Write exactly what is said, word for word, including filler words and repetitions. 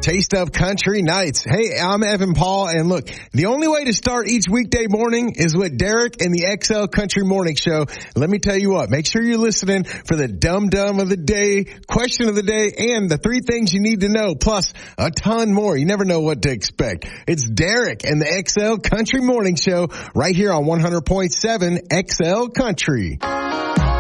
Taste of Country Nights. Hey, I'm Evan Paul, and look, the only way to start each weekday morning is with Derek and the X L Country Morning Show. Let me tell you what, make sure you're listening for the Dum Dum of the Day, Question of the Day, and the three things you need to know, plus a ton more. You never know what to expect. It's Derek and the X L Country Morning Show right here on one hundred point seven X L Country.